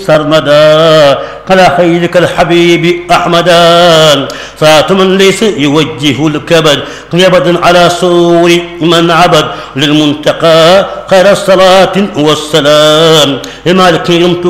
سرمدا على خيرك الحبيب أحمدا صلاة من ليس يوجه الكبد قيبدا على سور من عبد للمنتقى خير الصلاة والسلام لمالك يمت